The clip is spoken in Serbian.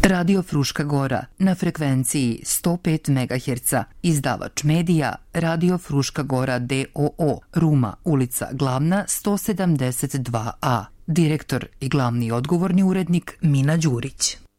Radio Fruška Gora na frekvenciji 105 MHz, izdavač medija Radio Fruška Gora d.o.o. Ruma, ulica Glavna 172a. Direktor i glavni odgovorni urednik Mina Đurić.